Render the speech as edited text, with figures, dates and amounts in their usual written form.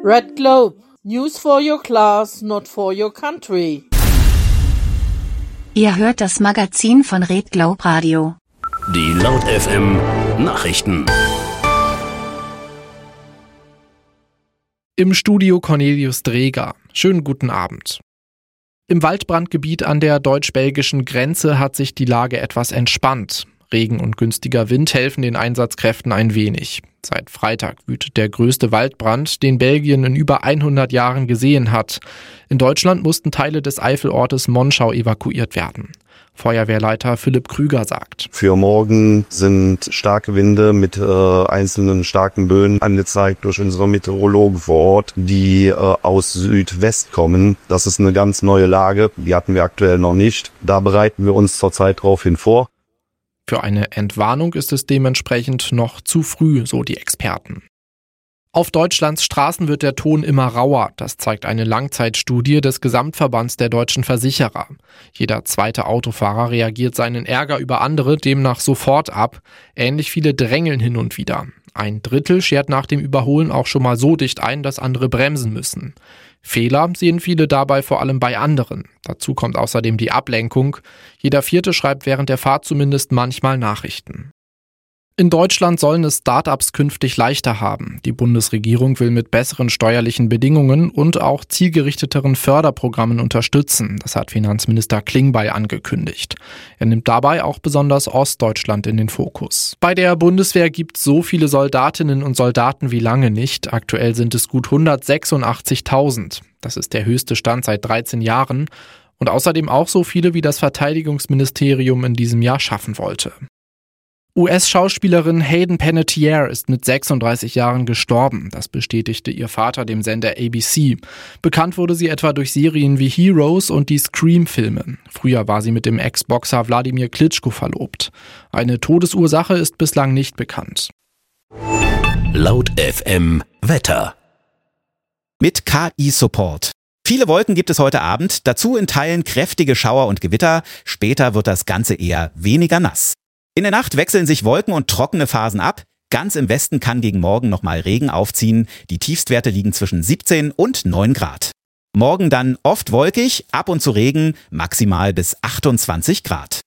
Red Globe. News for your class, not for your country. Ihr hört das Magazin von Red Globe Radio. Die Laut FM Nachrichten. Im Studio Cornelius Dreger. Schönen guten Abend. Im Waldbrandgebiet an der deutsch-belgischen Grenze hat sich die Lage etwas entspannt. Regen und günstiger Wind helfen den Einsatzkräften ein wenig. Seit Freitag wütet der größte Waldbrand, den Belgien in über 100 Jahren gesehen hat. In Deutschland mussten Teile des Eifelortes Monschau evakuiert werden. Feuerwehrleiter Philipp Krüger sagt: Für morgen sind starke Winde mit einzelnen starken Böen angezeigt durch unsere Meteorologen vor Ort, die aus Südwest kommen. Das ist eine ganz neue Lage, die hatten wir aktuell noch nicht. Da bereiten wir uns zurzeit daraufhin vor. Für eine Entwarnung ist es dementsprechend noch zu früh, so die Experten. Auf Deutschlands Straßen wird der Ton immer rauer. Das zeigt eine Langzeitstudie des Gesamtverbands der deutschen Versicherer. Jeder zweite Autofahrer reagiert seinen Ärger über andere demnach sofort ab. Ähnlich viele drängeln hin und wieder. Ein Drittel schert nach dem Überholen auch schon mal so dicht ein, dass andere bremsen müssen. Fehler sehen viele dabei vor allem bei anderen. Dazu kommt außerdem die Ablenkung. Jeder Vierte schreibt während der Fahrt zumindest manchmal Nachrichten. In Deutschland sollen es Start-ups künftig leichter haben. Die Bundesregierung will mit besseren steuerlichen Bedingungen und auch zielgerichteteren Förderprogrammen unterstützen. Das hat Finanzminister Klingbeil angekündigt. Er nimmt dabei auch besonders Ostdeutschland in den Fokus. Bei der Bundeswehr gibt es so viele Soldatinnen und Soldaten wie lange nicht. Aktuell sind es gut 186.000. Das ist der höchste Stand seit 13 Jahren. Und außerdem auch so viele, wie das Verteidigungsministerium in diesem Jahr schaffen wollte. US-Schauspielerin Hayden Panettiere ist mit 36 Jahren gestorben. Das bestätigte ihr Vater dem Sender ABC. Bekannt wurde sie etwa durch Serien wie Heroes und die Scream-Filme. Früher war sie mit dem Ex-Boxer Wladimir Klitschko verlobt. Eine Todesursache ist bislang nicht bekannt. Laut FM Wetter. Mit KI-Support. Viele Wolken gibt es heute Abend, dazu in Teilen kräftige Schauer und Gewitter. Später wird das Ganze eher weniger nass. In der Nacht wechseln sich Wolken und trockene Phasen ab. Ganz im Westen kann gegen morgen nochmal Regen aufziehen. Die Tiefstwerte liegen zwischen 17 und 9 Grad. Morgen dann oft wolkig, ab und zu Regen, maximal bis 28 Grad.